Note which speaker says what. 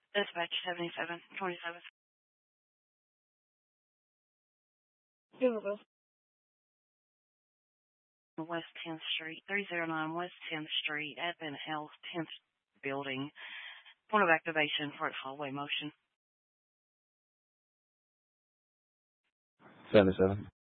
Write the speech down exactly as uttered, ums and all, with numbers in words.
Speaker 1: Dispatch seventy-seven twenty-seven.
Speaker 2: Google.
Speaker 1: West tenth Street, three oh nine West tenth Street, Advent Health, tenth Building. Point of activation for its hallway motion.
Speaker 3: seventy-seven.